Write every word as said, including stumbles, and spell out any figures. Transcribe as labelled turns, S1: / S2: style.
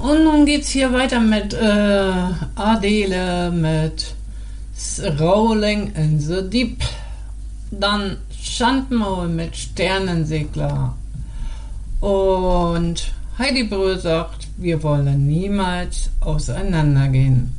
S1: Und nun geht's hier weiter mit äh, Adele, mit Rolling in the Deep. Dann Schandmaul mit Sternensegler. Und Heidi Brühl sagt, wir wollen niemals auseinandergehen.